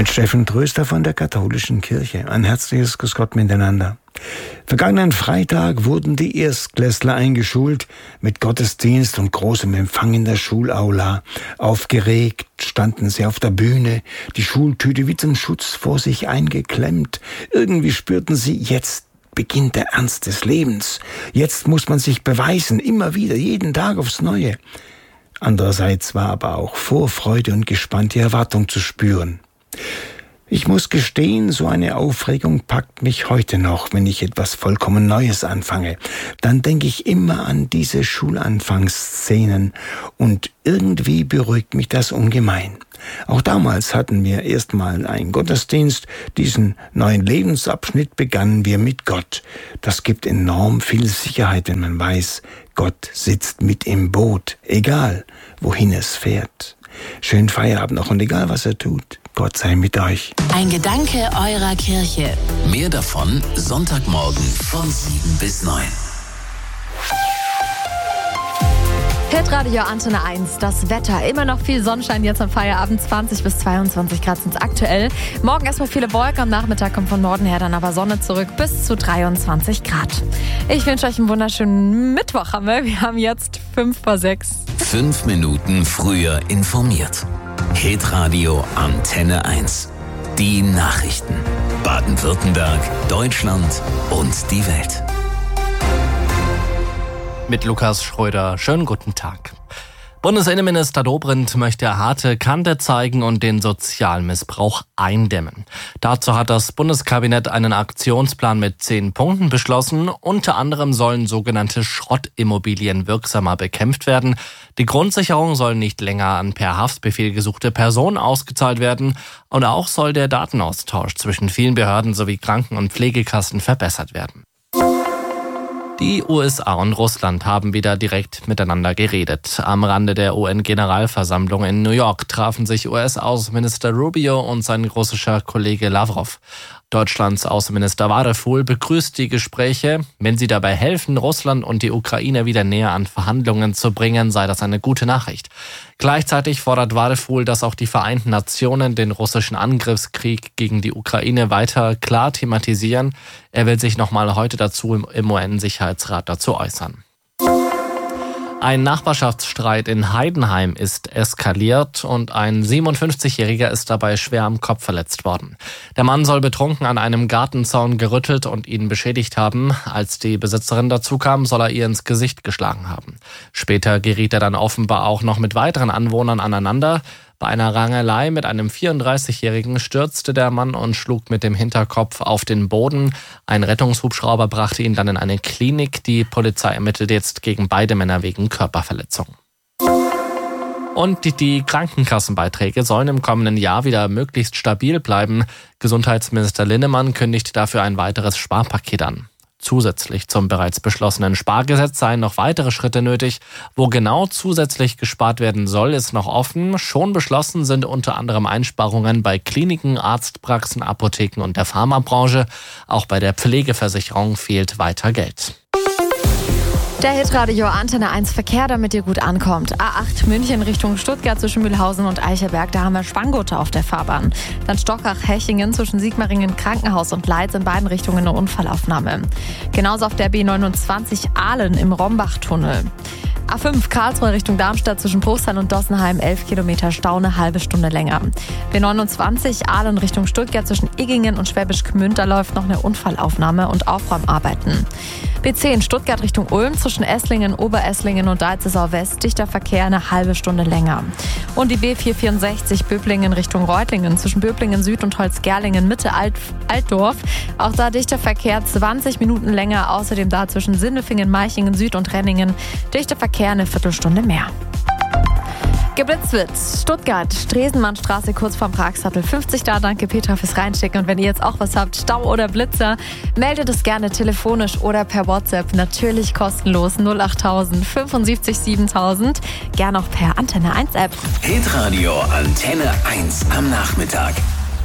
mit Steffen Tröster von der Katholischen Kirche. Ein herzliches Grüß Gott miteinander. Vergangenen Freitag wurden die Erstklässler eingeschult mit Gottesdienst und großem Empfang in der Schulaula. Aufgeregt standen sie auf der Bühne, die Schultüte wie zum Schutz vor sich eingeklemmt. Irgendwie spürten sie, jetzt beginnt der Ernst des Lebens. Jetzt muss man sich beweisen, immer wieder, jeden Tag aufs Neue. Andererseits war aber auch Vorfreude und gespannte Erwartung zu spüren. Ich muss gestehen, so eine Aufregung packt mich heute noch, wenn ich etwas vollkommen Neues anfange. Dann denke ich immer an diese Schulanfangsszenen und irgendwie beruhigt mich das ungemein. Auch damals hatten wir erstmal einen Gottesdienst. Diesen neuen Lebensabschnitt begannen wir mit Gott. Das gibt enorm viel Sicherheit, wenn man weiß, Gott sitzt mit im Boot, egal wohin es fährt. Schönen Feierabend noch und egal was er tut, Gott sei mit euch. Ein Gedanke eurer Kirche. Mehr davon Sonntagmorgen von 7 bis 9. Hitradio Antenne 1, das Wetter. Immer noch viel Sonnenschein jetzt am Feierabend. 20 bis 22 Grad sind es aktuell. Morgen erstmal viele Wolken, am Nachmittag kommt von Norden her dann aber Sonne zurück bis zu 23 Grad. Ich wünsche euch einen wunderschönen Mittwoch. Wir haben jetzt 5:06. 5 Minuten früher informiert. Hitradio Antenne 1. Die Nachrichten. Baden-Württemberg, Deutschland und die Welt. Mit Lukas Schröder. Schönen guten Tag. Bundesinnenminister Dobrindt möchte harte Kante zeigen und den Sozialmissbrauch eindämmen. Dazu hat das Bundeskabinett einen Aktionsplan mit 10 Punkten beschlossen. Unter anderem sollen sogenannte Schrottimmobilien wirksamer bekämpft werden. Die Grundsicherung soll nicht länger an per Haftbefehl gesuchte Personen ausgezahlt werden. Und auch soll der Datenaustausch zwischen vielen Behörden sowie Kranken- und Pflegekassen verbessert werden. Die USA und Russland haben wieder direkt miteinander geredet. Am Rande der UN-Generalversammlung in New York trafen sich US-Außenminister Rubio und sein russischer Kollege Lavrov. Deutschlands Außenminister Wadefuhl begrüßt die Gespräche. Wenn sie dabei helfen, Russland und die Ukraine wieder näher an Verhandlungen zu bringen, sei das eine gute Nachricht. Gleichzeitig fordert Wadefuhl, dass auch die Vereinten Nationen den russischen Angriffskrieg gegen die Ukraine weiter klar thematisieren. Er will sich nochmal heute dazu im UN-Sicherheitsrat dazu äußern. Ein Nachbarschaftsstreit in Heidenheim ist eskaliert und ein 57-Jähriger ist dabei schwer am Kopf verletzt worden. Der Mann soll betrunken an einem Gartenzaun gerüttelt und ihn beschädigt haben. Als die Besitzerin dazu kam, soll er ihr ins Gesicht geschlagen haben. Später geriet er dann offenbar auch noch mit weiteren Anwohnern aneinander. Bei einer Rangelei mit einem 34-Jährigen stürzte der Mann und schlug mit dem Hinterkopf auf den Boden. Ein Rettungshubschrauber brachte ihn dann in eine Klinik. Die Polizei ermittelt jetzt gegen beide Männer wegen Körperverletzung. Und die Krankenkassenbeiträge sollen im kommenden Jahr wieder möglichst stabil bleiben. Gesundheitsminister Linnemann kündigt dafür ein weiteres Sparpaket an. Zusätzlich zum bereits beschlossenen Spargesetz seien noch weitere Schritte nötig. Wo genau zusätzlich gespart werden soll, ist noch offen. Schon beschlossen sind unter anderem Einsparungen bei Kliniken, Arztpraxen, Apotheken und der Pharmabranche. Auch bei der Pflegeversicherung fehlt weiter Geld. Der Hitradio Antenne 1 Verkehr, damit ihr gut ankommt. A8 München Richtung Stuttgart zwischen Mühlhausen und Eichelberg, da haben wir Spanngurte auf der Fahrbahn. Dann Stockach-Hechingen zwischen Sigmaringen, Krankenhaus und Leitz in beiden Richtungen eine Unfallaufnahme. Genauso auf der B29 Ahlen im Rombachtunnel. A5 Karlsruhe Richtung Darmstadt zwischen Bruchsal und Dossenheim 11 Kilometer Stau, eine halbe Stunde länger. B29 Ahlen Richtung Stuttgart zwischen Iggingen und Schwäbisch Gmünd, da läuft noch eine Unfallaufnahme und Aufräumarbeiten. B10 Stuttgart Richtung Ulm zwischen Esslingen, Oberesslingen und Deizesau West, dichter Verkehr eine halbe Stunde länger. Und die B464 Böblingen Richtung Reutlingen zwischen Böblingen Süd und Holzgerlingen Mitte Altdorf, auch da dichter Verkehr 20 Minuten länger, außerdem da zwischen Sindelfingen, Meichingen Süd und Renningen dichter Verkehr eine Viertelstunde mehr. Geblitzt wird Stuttgart, Stresemannstraße kurz vorm Pragsattel 50 da. Danke Petra fürs Reinschicken. Und wenn ihr jetzt auch was habt, Stau oder Blitzer, meldet es gerne telefonisch oder per WhatsApp. Natürlich kostenlos 08000 75 7000. Gerne auch per Antenne 1 App. Hitradio Antenne 1 am Nachmittag.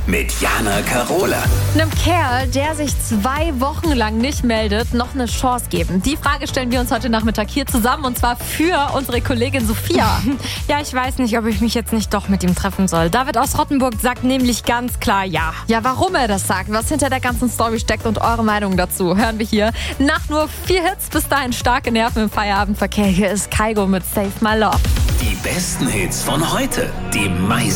mit Jana Karola. Einem Kerl, der sich 2 Wochen lang nicht meldet, noch eine Chance geben. Die Frage stellen wir uns heute Nachmittag hier zusammen und zwar für unsere Kollegin Sophia. Ja, ich weiß nicht, ob ich mich jetzt nicht doch mit ihm treffen soll. David aus Rottenburg sagt nämlich ganz klar ja. Ja, warum er das sagt, was hinter der ganzen Story steckt und eure Meinung dazu, hören wir hier. Nach nur 4 Hits, bis dahin starke Nerven im Feierabendverkehr. Hier ist Kygo mit Save My Love. Die besten Hits von heute. Die meisten